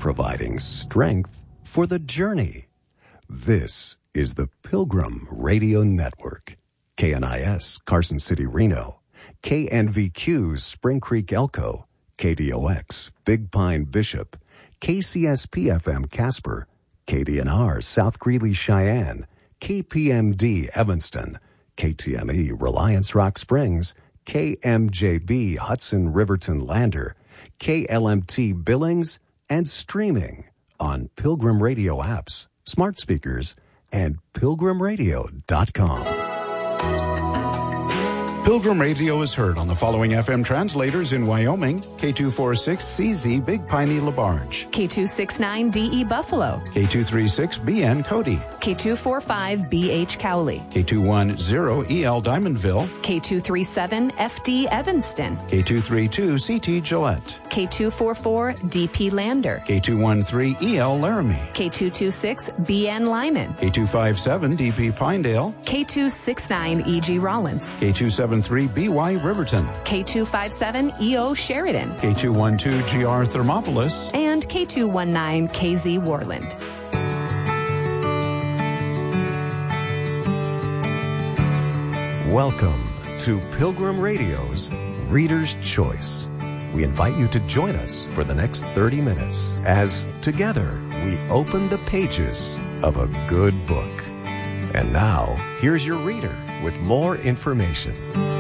providing strength for the journey. This is the Pilgrim Radio Network. KNIS, Carson City, Reno. KNVQ, Spring Creek, Elko. KDOX, Big Pine, Bishop. KCSP-FM, Casper. KDNR, South Greeley, Cheyenne. KPMD, Evanston. KTME, Reliance Rock Springs. KMJB, Hudson Riverton Lander. KLMT, Billings, and streaming on Pilgrim Radio apps, smart speakers, and pilgrimradio.com. Pilgrim Radio is heard on the following FM translators in Wyoming: K246CZ Big Piney LaBarge, K269DE Buffalo, K236BN Cody, K245BH Cowley, K210EL Diamondville, K237FD Evanston, K232CT Gillette, K244DP Lander, K213EL Laramie, K226BN Lyman, K257DP Pinedale, K269EG Rollins, K273BY Riverton, K257EO Sheridan, K212GR Thermopolis, and K219KZ Warland. Welcome to Pilgrim Radio's Reader's Choice. We invite you to join us for the next 30 minutes as together we open the pages of a good book. And now, here's your reader with more information.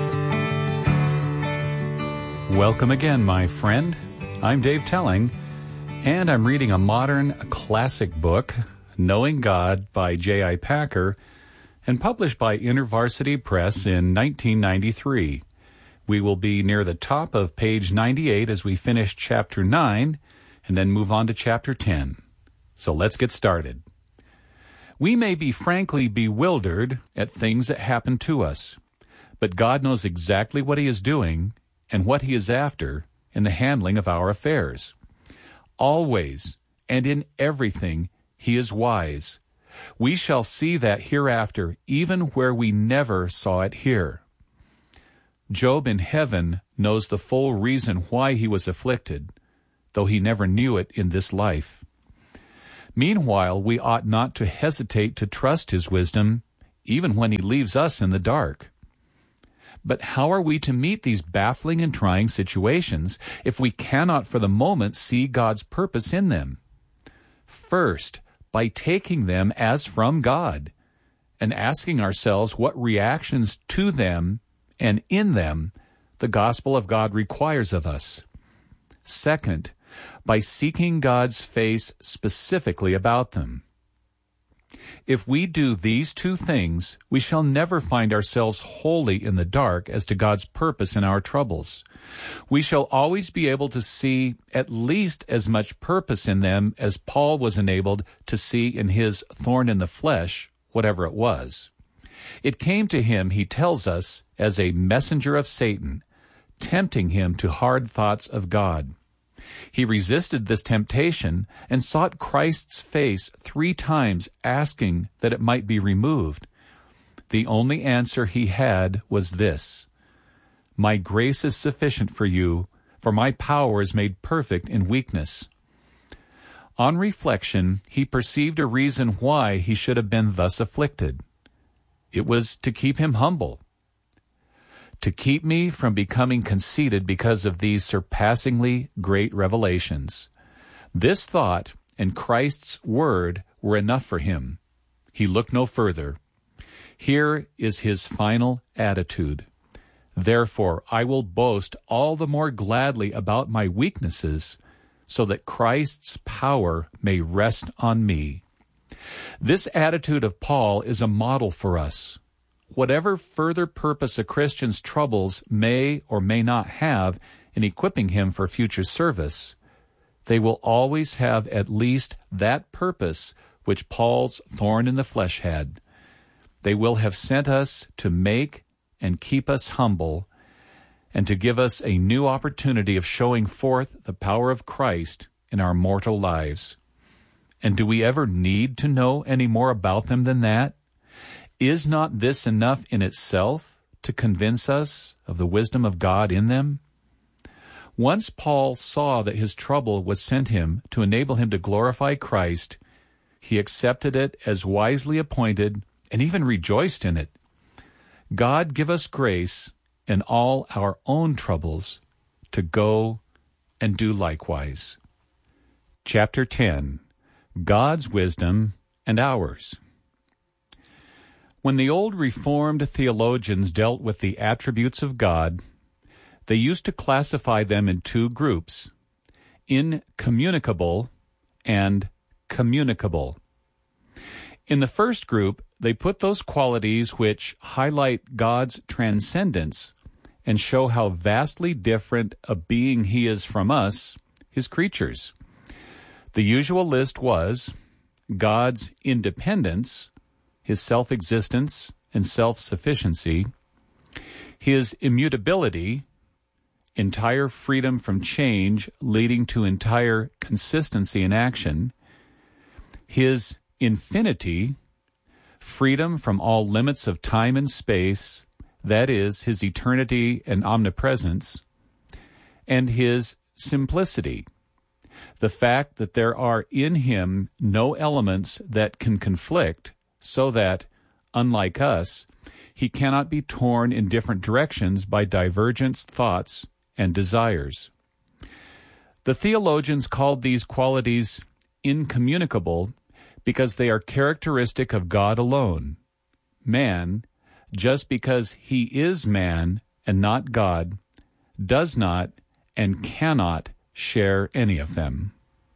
Welcome again, my friend. I'm Dave Telling, and I'm reading a modern classic book, Knowing God by J.I. Packer, and published by InterVarsity Press in 1993. We will be near the top of page 98 as we finish chapter 9, and then move on to chapter 10. So let's get started. We may be frankly bewildered at things that happen to us, but God knows exactly what He is doing and what He is after in the handling of our affairs. Always and in everything He is wise. We shall see that hereafter, even where we never saw it here. Job in heaven knows the full reason why he was afflicted, though he never knew it in this life. Meanwhile, we ought not to hesitate to trust His wisdom, even when He leaves us in the dark. But how are we to meet these baffling and trying situations if we cannot for the moment see God's purpose in them? First, by taking them as from God, and asking ourselves what reactions to them and in them the gospel of God requires of us. Second, by seeking God's face specifically about them. If we do these two things, we shall never find ourselves wholly in the dark as to God's purpose in our troubles. We shall always be able to see at least as much purpose in them as Paul was enabled to see in his thorn in the flesh, whatever it was. It came to him, he tells us, as a messenger of Satan, tempting him to hard thoughts of God. He resisted this temptation and sought Christ's face 3 times, asking that it might be removed. The only answer he had was this: "My grace is sufficient for you, for my power is made perfect in weakness." On reflection, he perceived a reason why he should have been thus afflicted. It was to keep him humble, to keep me from becoming conceited because of these surpassingly great revelations. This thought and Christ's word were enough for him. He looked no further. Here is his final attitude: "Therefore I will boast all the more gladly about my weaknesses, so that Christ's power may rest on me." This attitude of Paul is a model for us. Whatever further purpose a Christian's troubles may or may not have in equipping him for future service, they will always have at least that purpose which Paul's thorn in the flesh had. They will have sent us to make and keep us humble, and to give us a new opportunity of showing forth the power of Christ in our mortal lives. And do we ever need to know any more about them than that? Is not this enough in itself to convince us of the wisdom of God in them? Once Paul saw that his trouble was sent him to enable him to glorify Christ, he accepted it as wisely appointed and even rejoiced in it. God give us grace in all our own troubles to go and do likewise. Chapter 10. God's Wisdom and Ours. When the old Reformed theologians dealt with the attributes of God, they used to classify them in two groups, incommunicable and communicable. In the first group, they put those qualities which highlight God's transcendence and show how vastly different a being He is from us, His creatures. The usual list was God's independence, His self-existence and self-sufficiency, His immutability, entire freedom from change leading to entire consistency in action, His infinity, freedom from all limits of time and space, that is, His eternity and omnipresence, and His simplicity, the fact that there are in Him no elements that can conflict, so that, unlike us, He cannot be torn in different directions by divergent thoughts and desires. The theologians called these qualities incommunicable because they are characteristic of God alone. Man, just because he is man and not God, does not and cannot share any of them.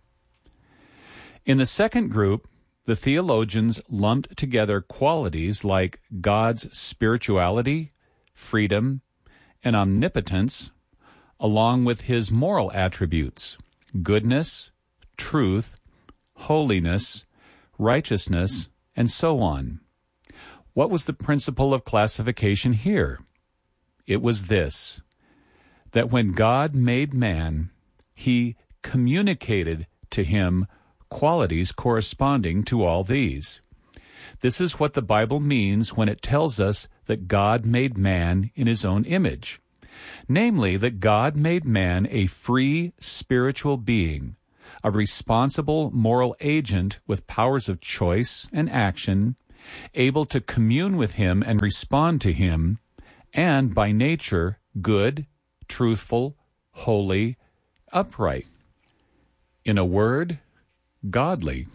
In the second group, the theologians lumped together qualities like God's spirituality, freedom, and omnipotence, along with His moral attributes, goodness, truth, holiness, righteousness, and so on. What was the principle of classification here? It was this, that when God made man, He communicated to him qualities corresponding to all these. This is what the Bible means when it tells us that God made man in His own image. Namely, that God made man a free spiritual being, a responsible moral agent with powers of choice and action, able to commune with Him and respond to Him, and by nature good, truthful, holy, upright. In a word, godly.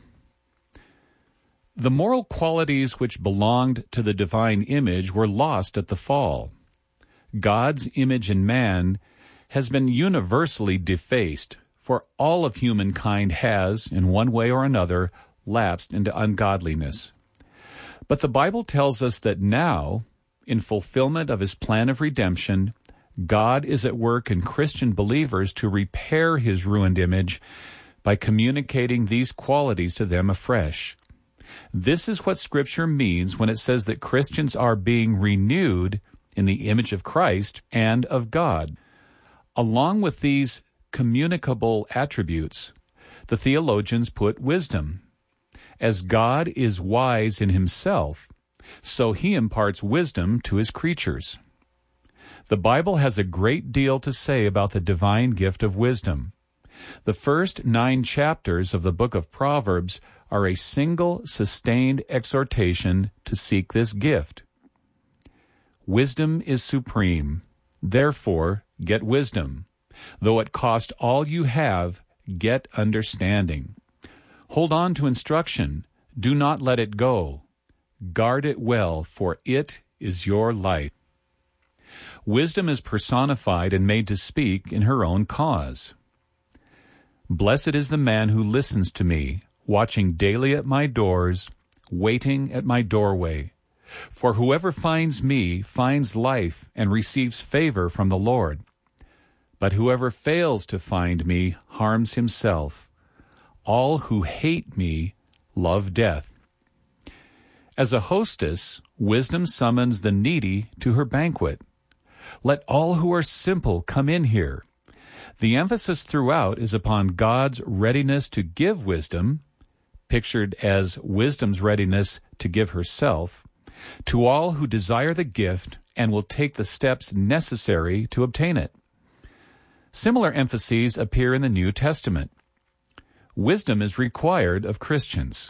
The moral qualities which belonged to the divine image were lost at the fall. God's image in man has been universally defaced, for all of humankind has, in one way or another, lapsed into ungodliness. But the Bible tells us that now, in fulfillment of His plan of redemption, God is at work in Christian believers to repair His ruined image by communicating these qualities to them afresh. This is what Scripture means when it says that Christians are being renewed in the image of Christ and of God. Along with these communicable attributes, the theologians put wisdom. As God is wise in Himself, so He imparts wisdom to His creatures. The Bible has a great deal to say about the divine gift of wisdom. The first 9 chapters of the book of Proverbs are a single sustained exhortation to seek this gift. Wisdom is supreme. Therefore, get wisdom. Though it cost all you have, get understanding. Hold on to instruction. Do not let it go. Guard it well, for it is your life. Wisdom is personified and made to speak in her own cause. Blessed is the man who listens to me, watching daily at my doors, waiting at my doorway. For whoever finds me finds life and receives favor from the Lord. But whoever fails to find me harms himself. All who hate me love death. As a hostess, wisdom summons the needy to her banquet. Let all who are simple come in here. The emphasis throughout is upon God's readiness to give wisdom, pictured as wisdom's readiness to give herself, to all who desire the gift and will take the steps necessary to obtain it. Similar emphases appear in the New Testament. Wisdom is required of Christians.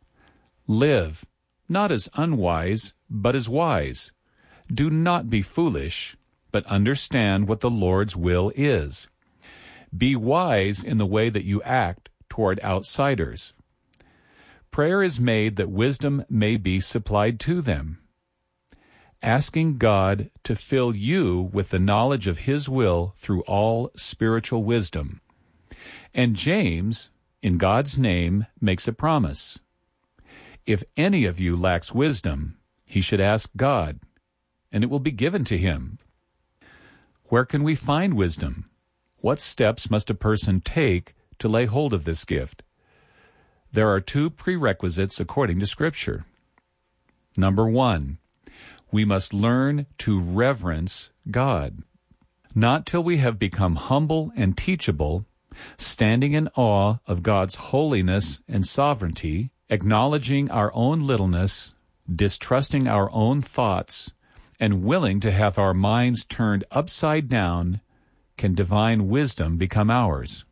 Live, not as unwise, but as wise. Do not be foolish, but understand what the Lord's will is. Be wise in the way that you act toward outsiders. Prayer is made that wisdom may be supplied to them. Asking God to fill you with the knowledge of His will through all spiritual wisdom. And James, in God's name, makes a promise. If any of you lacks wisdom, he should ask God, and it will be given to him. Where can we find wisdom? What steps must a person take to lay hold of this gift? There are 2 prerequisites according to Scripture. Number 1, we must learn to reverence God. Not till we have become humble and teachable, standing in awe of God's holiness and sovereignty, acknowledging our own littleness, distrusting our own thoughts, and willing to have our minds turned upside down, can divine wisdom become ours.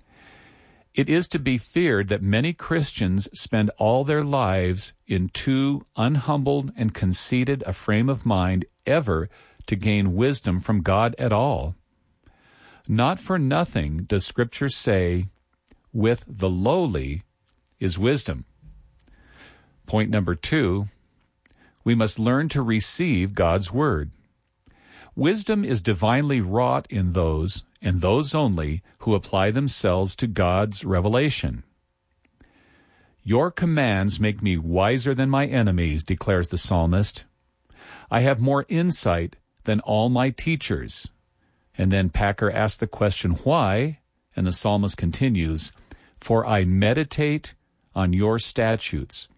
It is to be feared that many Christians spend all their lives in too unhumbled and conceited a frame of mind ever to gain wisdom from God at all. Not for nothing does Scripture say, with the lowly is wisdom. Point number 2, we must learn to receive God's Word. Wisdom is divinely wrought in those, and those only, who apply themselves to God's revelation. Your commands make me wiser than my enemies, declares the psalmist. I have more insight than all my teachers. And then Packer asks the question, why? And the psalmist continues, for I meditate on your statutes.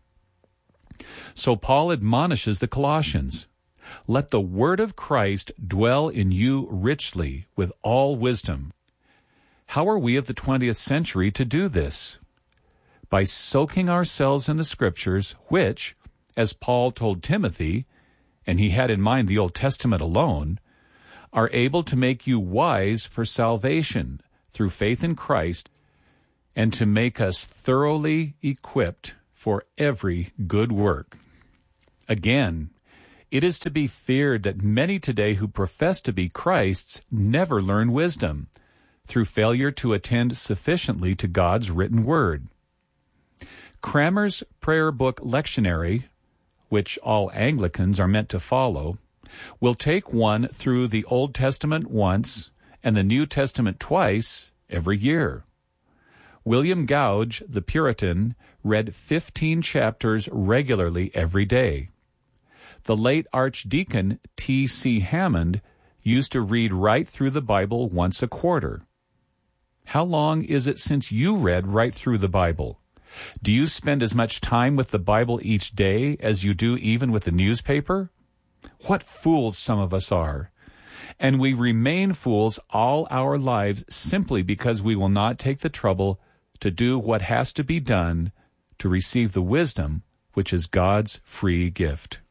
So Paul admonishes the Colossians, let the word of Christ dwell in you richly with all wisdom. How are we of the 20th century to do this? By soaking ourselves in the Scriptures, which, as Paul told Timothy, and he had in mind the Old Testament alone, are able to make you wise for salvation through faith in Christ, and to make us thoroughly equipped for every good work. Again, it is to be feared that many today who profess to be Christ's never learn wisdom through failure to attend sufficiently to God's written word. Cranmer's prayer book lectionary, which all Anglicans are meant to follow, will take one through the Old Testament once and the New Testament twice every year. William Gouge, the Puritan, read 15 chapters regularly every day. The late Archdeacon T.C. Hammond used to read right through the Bible once a quarter. How long is it since you read right through the Bible? Do you spend as much time with the Bible each day as you do even with the newspaper? What fools some of us are. And we remain fools all our lives simply because we will not take the trouble to do what has to be done to receive the wisdom which is God's free gift.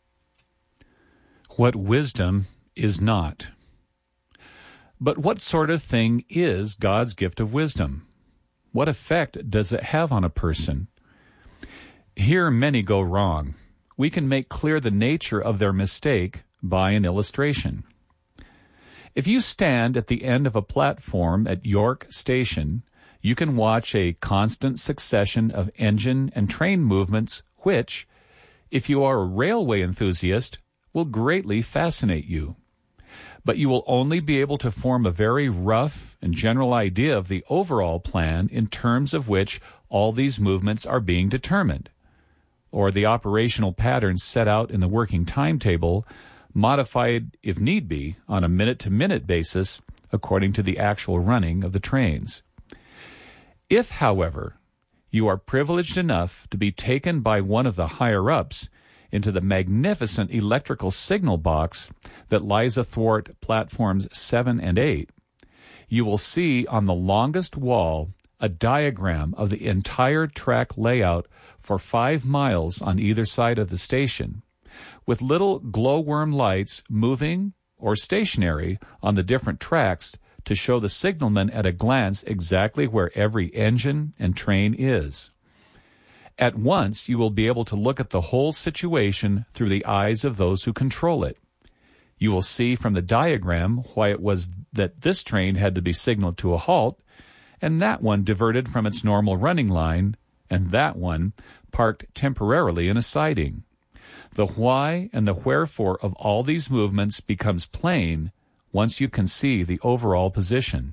What wisdom is not. But what sort of thing is God's gift of wisdom? What effect does it have on a person? Here many go wrong. We can make clear the nature of their mistake by an illustration. If you stand at the end of a platform at York Station, you can watch a constant succession of engine and train movements which, if you are a railway enthusiast, will greatly fascinate you. But you will only be able to form a very rough and general idea of the overall plan in terms of which all these movements are being determined, or the operational patterns set out in the working timetable, modified, if need be, on a minute-to-minute basis according to the actual running of the trains. If, however, you are privileged enough to be taken by one of the higher-ups into the magnificent electrical signal box that lies athwart platforms 7 and 8, you will see on the longest wall a diagram of the entire track layout for 5 miles on either side of the station, with little glowworm lights moving or stationary on the different tracks to show the signalman at a glance exactly where every engine and train is. At once, you will be able to look at the whole situation through the eyes of those who control it. You will see from the diagram why it was that this train had to be signaled to a halt, and that one diverted from its normal running line, and that one parked temporarily in a siding. The why and the wherefore of all these movements becomes plain once you can see the overall position.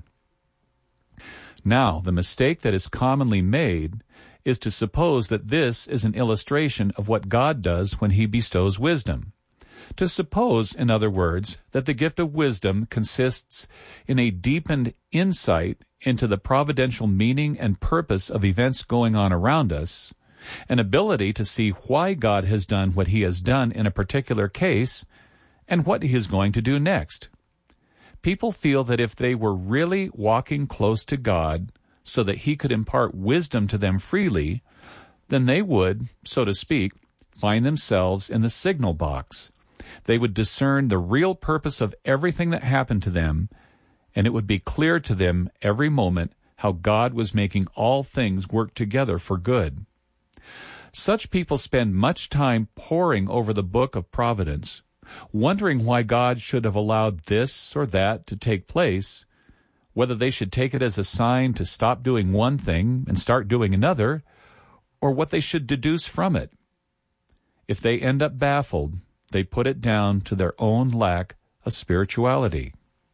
Now, the mistake that is commonly made is to suppose that this is an illustration of what God does when He bestows wisdom. To suppose, in other words, that the gift of wisdom consists in a deepened insight into the providential meaning and purpose of events going on around us, an ability to see why God has done what He has done in a particular case, and what He is going to do next. People feel that if they were really walking close to God so that He could impart wisdom to them freely, then they would, so to speak, find themselves in the signal box. They would discern the real purpose of everything that happened to them, and it would be clear to them every moment how God was making all things work together for good. Such people spend much time poring over the book of providence, wondering why God should have allowed this or that to take place, whether they should take it as a sign to stop doing one thing and start doing another, or what they should deduce from it. If they end up baffled, they put it down to their own lack of spirituality.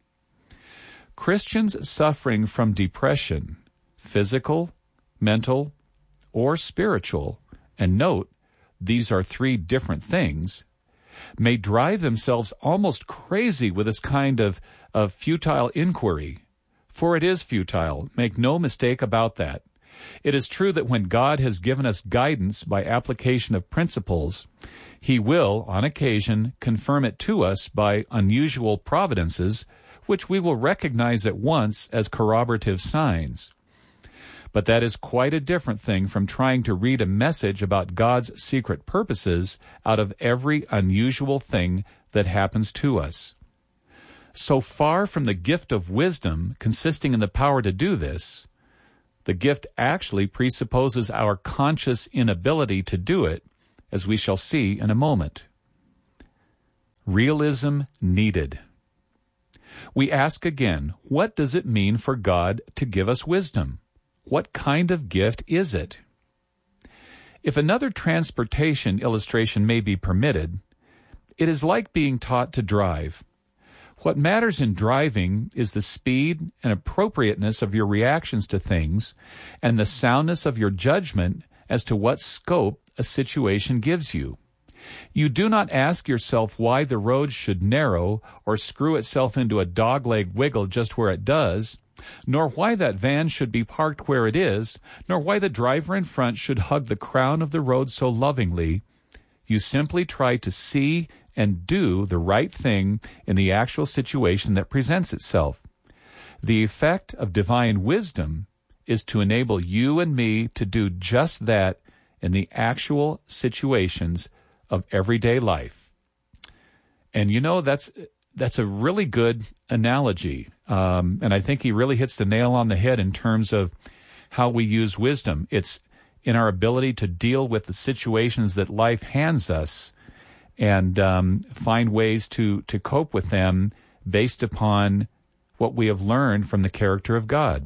Christians suffering from depression, physical, mental, or spiritual, and note, these are three different things, may drive themselves almost crazy with this kind of futile inquiry. For it is futile, make no mistake about that. It is true that when God has given us guidance by application of principles, He will, on occasion, confirm it to us by unusual providences, which we will recognize at once as corroborative signs. But that is quite a different thing from trying to read a message about God's secret purposes out of every unusual thing that happens to us. So far from the gift of wisdom consisting in the power to do this, the gift actually presupposes our conscious inability to do it, as we shall see in a moment. Realism needed. We ask again, what does it mean for God to give us wisdom? What kind of gift is it? If another transportation illustration may be permitted, it is like being taught to drive. What matters in driving is the speed and appropriateness of your reactions to things and the soundness of your judgment as to what scope a situation gives you. You do not ask yourself why the road should narrow or screw itself into a dogleg wiggle just where it does, nor why that van should be parked where it is, nor why the driver in front should hug the crown of the road so lovingly. You simply try to see and do the right thing in the actual situation that presents itself. The effect of divine wisdom is to enable you and me to do just that in the actual situations of everyday life. And you know, that's a really good analogy. And I think he really hits the nail on the head in terms of how we use wisdom. It's in our ability to deal with the situations that life hands us and find ways to cope with them based upon what we have learned from the character of God.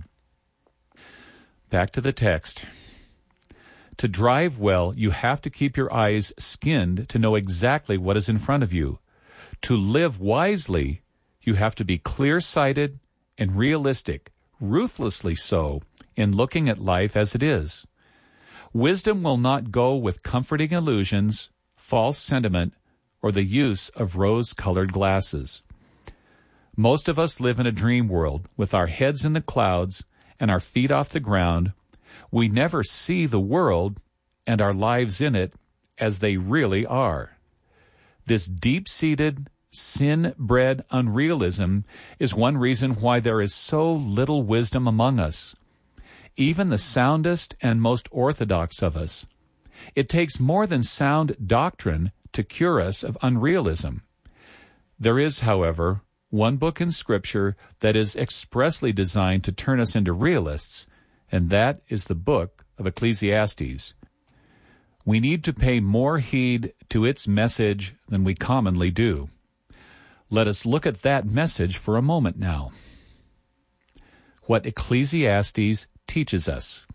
Back to the text. To drive well, you have to keep your eyes skinned to know exactly what is in front of you. To live wisely, you have to be clear-sighted and realistic, ruthlessly so, in looking at life as it is. Wisdom will not go with comforting illusions, false sentiment, or the use of rose-colored glasses. Most of us live in a dream world with our heads in the clouds and our feet off the ground. We never see the world and our lives in it as they really are. This deep-seated, sin-bred unrealism is one reason why there is so little wisdom among us, even the soundest and most orthodox of us. It takes more than sound doctrine to cure us of unrealism. There is, however, one book in Scripture that is expressly designed to turn us into realists, and that is the book of Ecclesiastes. We need to pay more heed to its message than we commonly do. Let us look at that message for a moment now. What Ecclesiastes teaches us.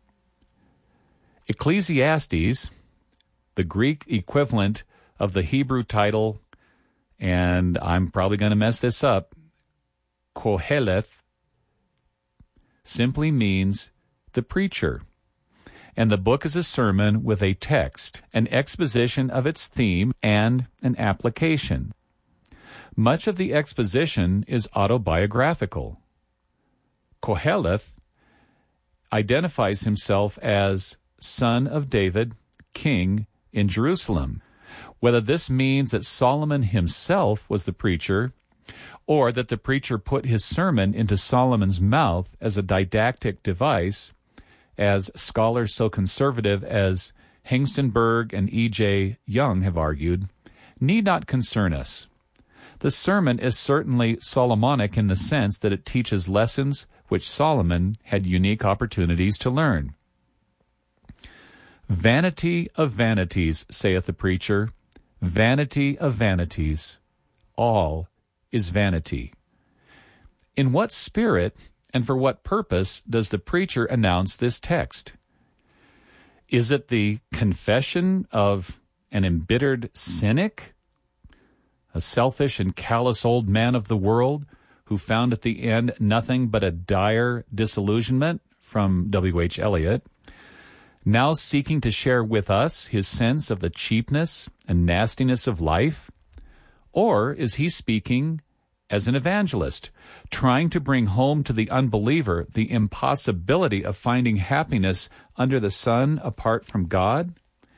Ecclesiastes, the Greek equivalent of the Hebrew title, and I'm probably going to mess this up, Koheleth, simply means the preacher. And the book is a sermon with a text, an exposition of its theme, and an application. Much of the exposition is autobiographical. Koheleth identifies himself as son of David, king in Jerusalem. Whether this means that Solomon himself was the preacher, or that the preacher put his sermon into Solomon's mouth as a didactic device, as scholars so conservative as Hengstenberg and E.J. Young have argued, need not concern us. The sermon is certainly Solomonic in the sense that it teaches lessons which Solomon had unique opportunities to learn. Vanity of vanities, saith the preacher, vanity of vanities, all is vanity. In what spirit and for what purpose does the preacher announce this text? Is it the confession of an embittered cynic, a selfish and callous old man of the world who found at the end nothing but a dire disillusionment, from W.H. Eliot, now seeking to share with us his sense of the cheapness and nastiness of life? Or is he speaking as an evangelist, trying to bring home to the unbeliever the impossibility of finding happiness under the sun apart from God?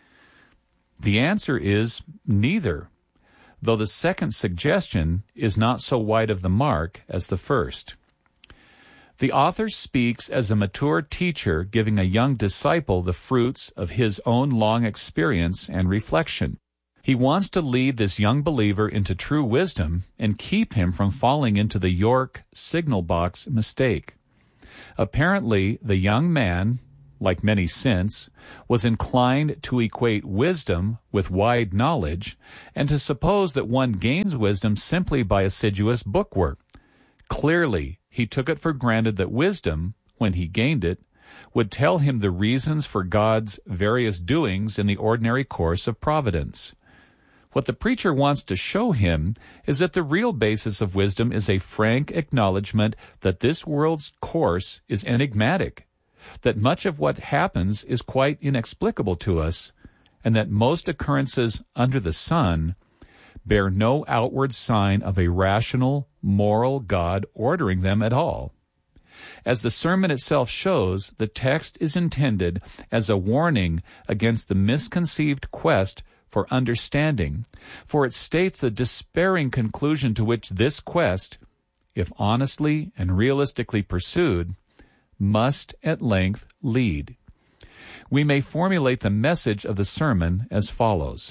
The answer is neither, though the second suggestion is not so wide of the mark as the first. The author speaks as a mature teacher giving a young disciple the fruits of his own long experience and reflection. He wants to lead this young believer into true wisdom and keep him from falling into the York signal box mistake. Apparently, the young man, like many since, was inclined to equate wisdom with wide knowledge and to suppose that one gains wisdom simply by assiduous bookwork. Clearly, he took it for granted that wisdom, when he gained it, would tell him the reasons for God's various doings in the ordinary course of providence. What the preacher wants to show him is that the real basis of wisdom is a frank acknowledgement that this world's course is enigmatic, that much of what happens is quite inexplicable to us, and that most occurrences under the sun bear no outward sign of a rational, moral God ordering them at all. As the sermon itself shows, the text is intended as a warning against the misconceived quest for understanding, for it states the despairing conclusion to which this quest, if honestly and realistically pursued, must at length lead. We may formulate the message of the sermon as follows.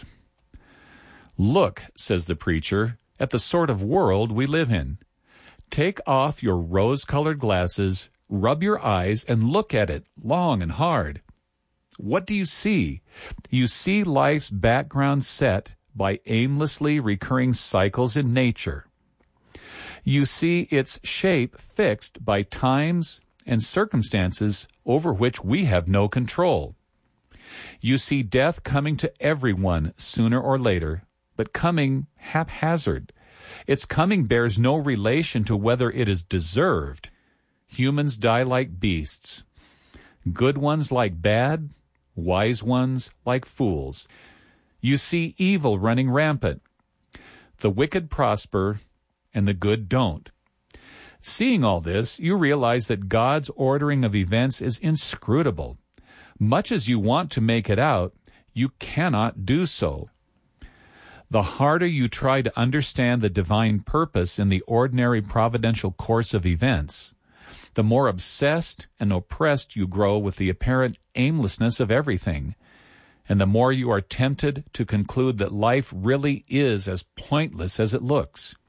Look, says the preacher, at the sort of world we live in. Take off your rose-colored glasses, rub your eyes, and look at it long and hard. What do you see? You see life's background set by aimlessly recurring cycles in nature. You see its shape fixed by times and circumstances over which we have no control. You see death coming to everyone sooner or later, but coming haphazard. Its coming bears no relation to whether it is deserved. Humans die like beasts. Good ones like bad, wise ones like fools. You see evil running rampant. The wicked prosper, and the good don't. Seeing all this, you realize that God's ordering of events is inscrutable. Much as you want to make it out, you cannot do so. The harder you try to understand the divine purpose in the ordinary providential course of events, the more obsessed and oppressed you grow with the apparent aimlessness of everything, and the more you are tempted to conclude that life really is as pointless as it looks.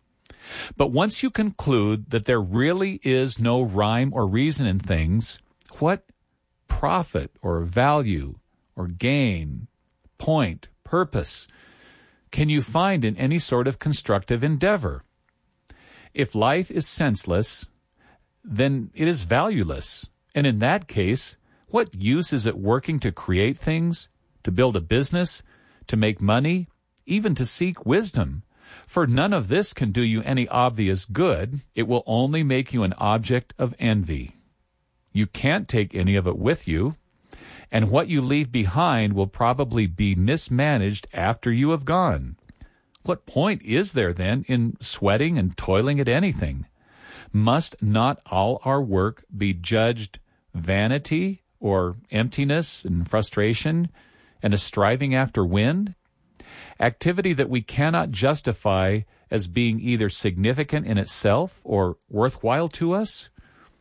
But once you conclude that there really is no rhyme or reason in things, what profit or value or gain, point, purpose can you find in any sort of constructive endeavor? If life is senseless, then it is valueless. And in that case, what use is it working to create things, to build a business, to make money, even to seek wisdom? For none of this can do you any obvious good. It will only make you an object of envy. You can't take any of it with you, and what you leave behind will probably be mismanaged after you have gone. What point is there, then, in sweating and toiling at anything? Must not all our work be judged vanity or emptiness and frustration and a striving after wind? Activity that we cannot justify as being either significant in itself or worthwhile to us?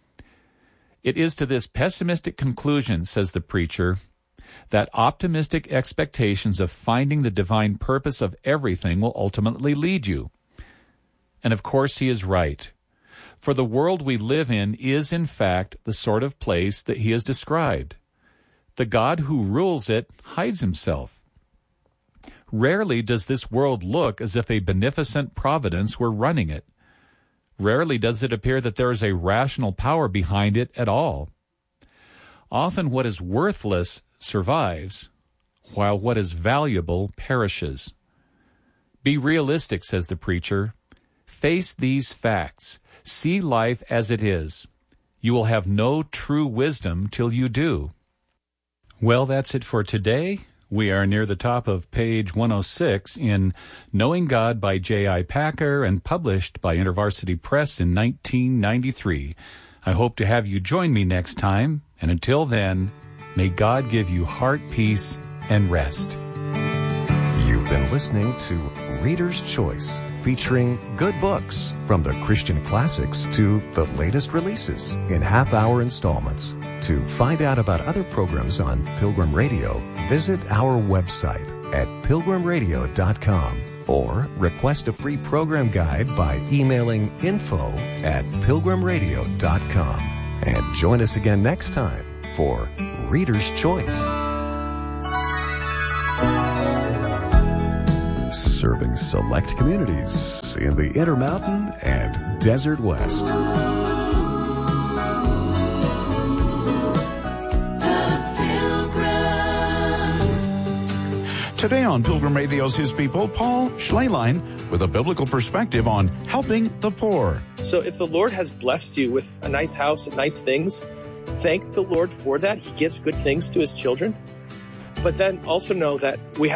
It is to this pessimistic conclusion, says the preacher, that optimistic expectations of finding the divine purpose of everything will ultimately lead you. And of course he is right. For the world we live in is, in fact, the sort of place that he has described. The God who rules it hides himself. Rarely does this world look as if a beneficent providence were running it. Rarely does it appear that there is a rational power behind it at all. Often what is worthless survives, while what is valuable perishes. Be realistic, says the preacher. Face these facts. See life as it is. You will have no true wisdom till you do. Well, that's it for today. We are near the top of page 106 in Knowing God by J.I. Packer and published by InterVarsity Press in 1993. I hope to have you join me next time, and until then, may God give you heart peace and rest. You've been listening to Reader's Choice, featuring good books from the Christian classics to the latest releases in half-hour installments. To find out about other programs on Pilgrim Radio, visit our website at pilgrimradio.com or request a free program guide by emailing info@pilgrimradio.com. And join us again next time for Reader's Choice. Serving select communities in the Intermountain and Desert West. Today on Pilgrim Radio's His People, Paul Schleline with a biblical perspective on helping the poor. So if the Lord has blessed you with a nice house and nice things, thank the Lord for that. He gives good things to his children. But then also know that we have